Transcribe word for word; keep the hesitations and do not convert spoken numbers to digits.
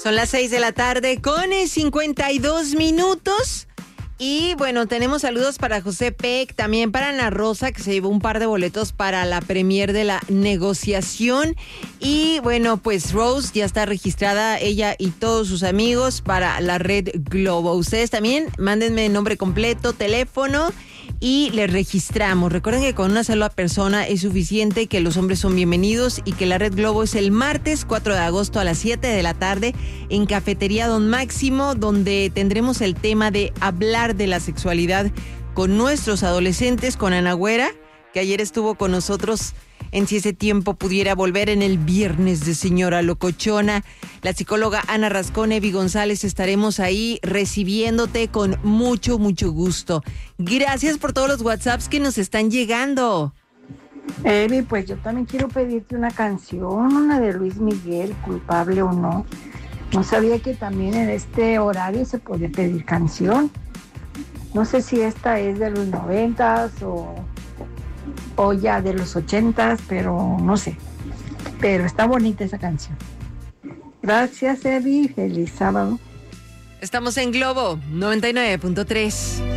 Son las seis de la tarde con cincuenta y dos minutos. Y bueno, tenemos saludos para José Peck, también para Ana Rosa, que se llevó un par de boletos para la premier de La Negociación. Y bueno, pues Rose ya está registrada, ella y todos sus amigos, para la Red Globo. Ustedes también, mándenme nombre completo, teléfono y les registramos. Recuerden que con una sola persona es suficiente, que los hombres son bienvenidos y que la Red Globo es el martes cuatro de agosto a las siete de la tarde en Cafetería Don Máximo, donde tendremos el tema de hablar de la sexualidad con nuestros adolescentes, con Ana Güera, que ayer estuvo con nosotros en Si ese tiempo pudiera volver, en el viernes de Señora Locochona. La psicóloga Ana Rascón, Evi González, estaremos ahí recibiéndote con mucho, mucho gusto. Gracias por todos los WhatsApps que nos están llegando. Evi, pues yo también quiero pedirte una canción, una de Luis Miguel, Culpable o No. No sabía que también en este horario se podía pedir canción. No sé si esta es de los noventas o, o ya de los ochentas, pero no sé. Pero está bonita esa canción. Gracias, Evi. Feliz sábado. Estamos en Globo noventa y nueve punto tres.